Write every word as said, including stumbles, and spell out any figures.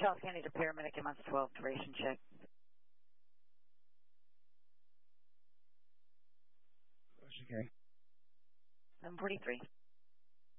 Charles County to paramedic, M S twelve, duration check. Ocean County. seven forty-three.